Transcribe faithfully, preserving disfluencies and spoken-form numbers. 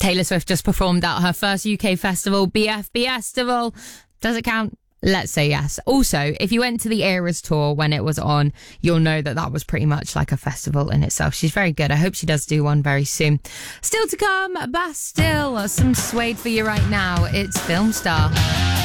Taylor Swift just performed at her first U K festival, B F B Festival. Does it count? Let's say yes. Also, if you went to the Eras tour when it was on, you'll know that that was pretty much like a festival in itself. She's very good. I hope she does do one very soon. Still to come, Bastille. Some Suede for you right now. It's Film Star.